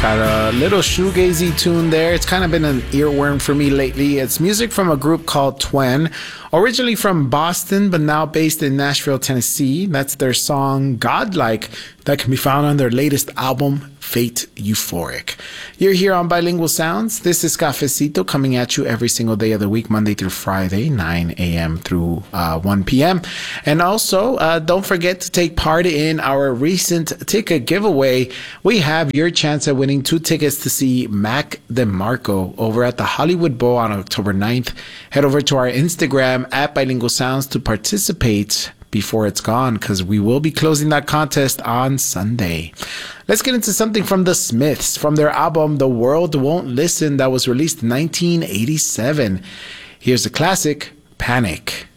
Got a little shoegazy tune there. It's kind of been an earworm for me lately. It's music from a group called Twen, originally from Boston, but now based in Nashville, Tennessee. That's their song Godlike that can be found on their latest album, Fate Euphoric. You're here on Bilingual Sounds. This is Cafecito coming at you every single day of the week, Monday through Friday, 9 a.m. through 1 p.m. And also, don't forget to take part in our recent ticket giveaway. We have your chance at winning 2 tickets to see Mac DeMarco over at the Hollywood Bowl on October 9th. Head over to our Instagram at Bilingual Sounds to participate before it's gone, because we will be closing that contest on Sunday. Let's get into something from the Smiths, from their album The World Won't Listen that was released in 1987. Here's the classic, Panic.